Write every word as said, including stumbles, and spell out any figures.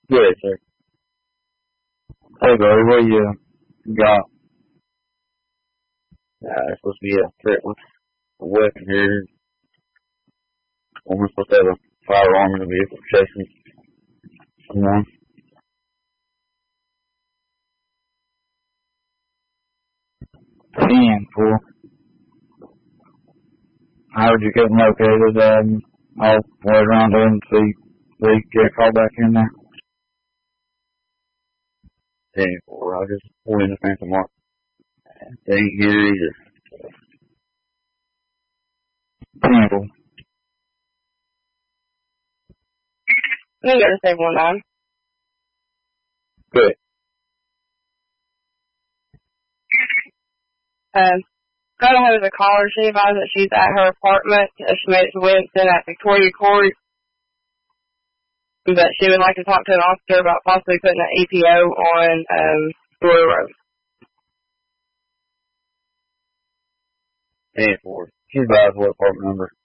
Good, sir. Hey, buddy, what you got? Uh, it's supposed to be a threat with a weapon here. We're supposed to have a firearm in the vehicle chasing someone. ten four. How would you get them located? Um, I'll wait around there and see if we get a call back in there. ten four. I'll just pull in the Phantom Mark. They ain't here either. ten four. You got to save one nine. Good. Um, Got ahead of the caller. She advised that she's at her apartment. She made it to Winston at Victoria Court. That she would like to talk to an officer about possibly putting an E P O on um, Brewer Road. ten four. She's advised what apartment number?